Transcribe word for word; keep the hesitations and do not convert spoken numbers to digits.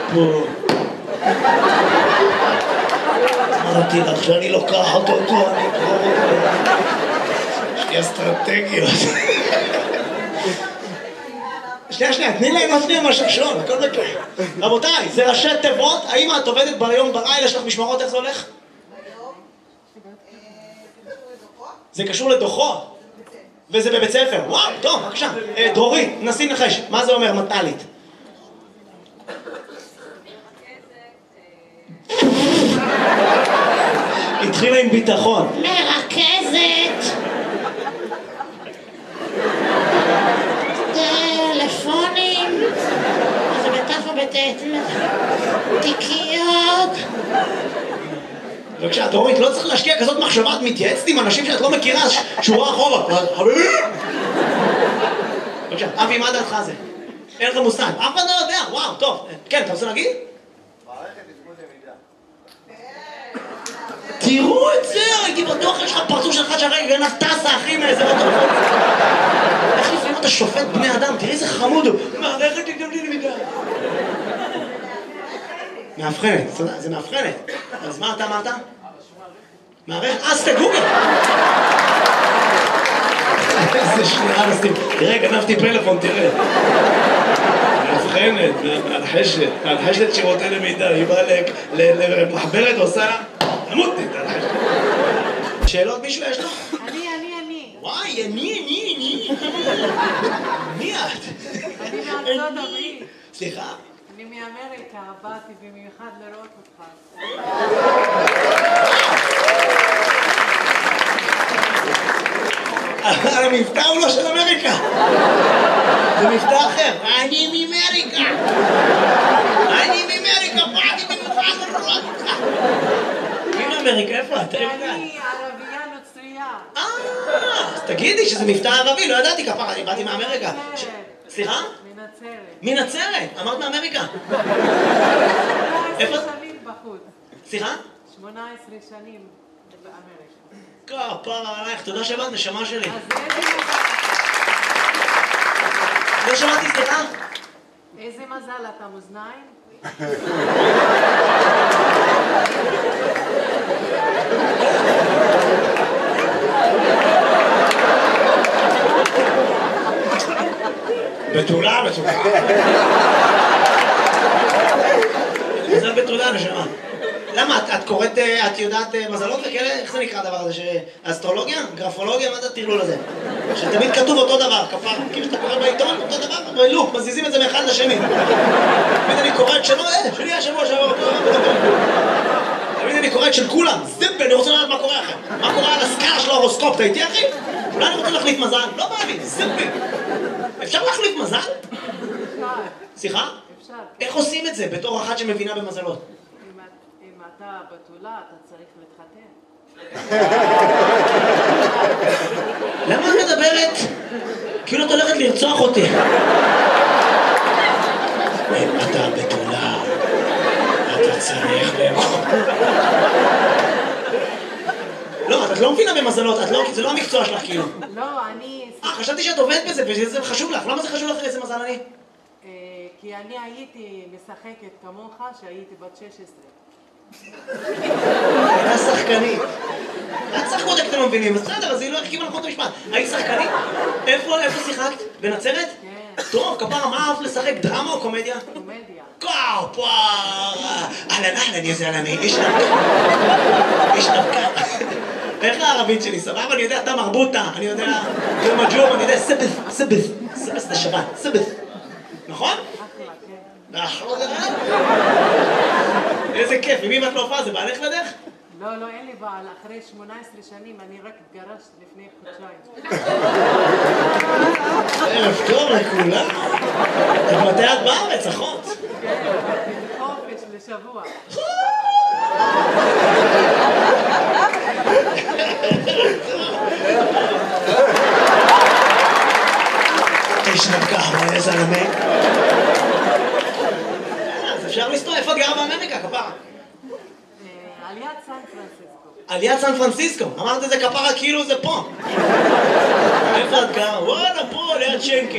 פה. אמרתי לך שאני לוקחת אותו, אני אקרור אותו. יש לי אסטרטגיות. שנייה, שנייה, תני להם להפריע מהשמשון, הכל בטוח. רבותיי, זה ראשי תיבות, האם את עובדת ביום בלילה, יש לך משמרות, איך זה הולך? זה קשור לדוחות. וזה בבית ספר. וואו, טוב, בבקשה. דרורית, נסי נחש, מה זה אומר מתנ"לית? התחילה עם ביטחון. מרכזת. טלפונים. זה בתף ובטט. תיקיות. בבקשה, דרורית, לא צריך להשקיע כזאת מחשבה, את מתייעצת עם אנשים שאת לא מכירה, שורה אחורה. חביבי! בבקשה, אבי, מה דעתך זה? אין לך מושג. אף אחד לא יודע, וואו, טוב. כן, אתה רוצה להגיד? מערכת תפקוד למידה. תראו את זה, הייתי בטוח, יש לך פרצוף שלך שהרגע גנב טסה, אחי, מאיזה בטוח. איך לפעמים אתה שופט בני אדם? תראי איזה חמוד הוא. מערכת תפקוד למידה. מאבחנת, זה מאבחנת. אז מה אתה אמרת? מערכת, אז תגוגל. איזה שנייה נסים. תראה, גנבתי פלאפון, תראה. מאבחנת, מאלחשת, מאלחשת שירותי למידה. היא באה למחברת ועושה לה, תמותי, תלחשת. שאלות מישהו יש לו? אני, אני, אני. וואי, אני, אני, אני. מי את? אני מארצות הברית. סליחה? אני מאמריקה, באתי במיוחד לראות אותך. אבל המבטא הוא לא של אמריקה. זה מבטא אחר. אני מאמריקה. אני מאמריקה, באתי במיוחד לראות אותך. מי מאמריקה? איפה את? אני ערבייה נוצרייה. אה, אז תגידי שזה מבטא ערבי, לא ידעתי כפרה, אני באתי מאמריקה. סליחה? מנצרת. מנצרת? אמרת מאמריקה. איפה? שמונה עשרה שנים בחוץ. סליחה? שמונה עשרה שנים באמריקה. כפרה עלייך, תודה שבאת, נשמה שלי. אז איזה מזל. לא שמעתי, סליחה? איזה מזל אתה מאזניים? בתולה, בתולה. מזל בתולה, נשמה. למה? את, את קוראת, את יודעת מזלות וכאלה? איך זה נקרא הדבר הזה? אסטרולוגיה? גרפולוגיה? מה זה הטרלול הזה? שתמיד כתוב אותו דבר, כפר. כאילו שאתה קורא בעיתון, אותו דבר, בלופ, מזיזים את זה מאחד לשני. תמיד אני קורא את שלו, אה, שלי השבוע שעבר. תמיד אני קורא את של כולם. זיפ, אני רוצה לדעת מה קורה אחר. מה קורה על הסקאלה של ההורוסקופ, אתה איתי אחי? אולי אני רוצה להחליף מזל? לא בא לי, זיפי. אפשר להחליף מזל? אפשר. סליחה? אפשר. איך עושים את זה בתור אחת שמבינה במזלות? אם אתה בתולה, אתה צריך להתחתן. למה את מדברת? כאילו את הולכת לרצוח אותי. אם אתה בתולה, אתה צריך לאכול. לא, את לא מבינה במזלות, זה לא המקצוע שלך כאילו. לא, אני... אה, חשבתי שאת עובדת בזה וזה חשוב לך. למה זה חשוב לך איזה מזל אני? כי אני הייתי משחקת כמוך שהייתי בת שש עשרה. הייתה שחקנית. את שחקות איך אתם לא מבינים, בסדר, אז היא לא החכימה נכון את המשפט. היית שחקנית? איפה שיחקת? בנצרת? כן. טוב, כפרה, מה אהבת לשחק? דרמה או קומדיה? קומדיה. כפרה! אהלן, אהלן, איזה אהלן, איש נבקה. איש נבקה. איך הערבית שלי? סבבה? אני יודע, אתה מרבוטה, אני יודע, זה מג'ור, אני יודע, סבס, סבס, סבס זה שבת, סבס. נכון? אחלה, כן. איזה כיף, עם מי את לא הופעה? זה בעלך לדך? לא, לא, אין לי בעל. אחרי שמונה עשרה שנים אני רק התגרשת לפני חודשיים. ערב טוב לכולם. מתי את בארץ, אחות? כן, חופש לשבוע. איש נבקה, אבל איזה אלמנט. אז אפשר לסתור, איפה את גרה באמריקה, כפרה? על יד סן פרנסיסקו. על יד סן פרנסיסקו. אמרת את זה כפרה כאילו זה פה. איפה את גרה? וואלה, פה, ליד שנקי.